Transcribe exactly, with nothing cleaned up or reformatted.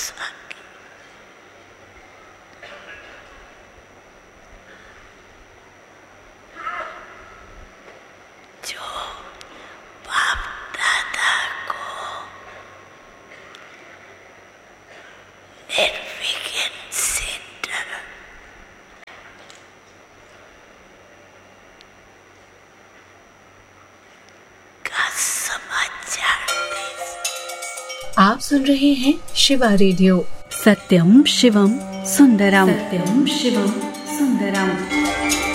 परमात्मा की। जो बाप दादा को निर्विघ्न सेंटर का समाचार दे। आप सुन रहे हैं शिवा रेडियो। सत्यम शिवम सुंदरम। सत्यम शिवम सुंदरम।